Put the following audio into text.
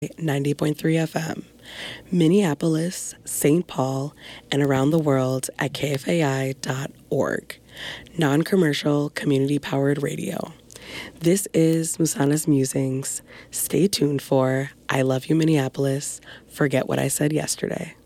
90.3 FM, Minneapolis, St. Paul, and around the world at kfai.org. Non-commercial, community-powered radio. This is Musana's Musings. Stay tuned for I Love You, Minneapolis. Forget What I Said Yesterday.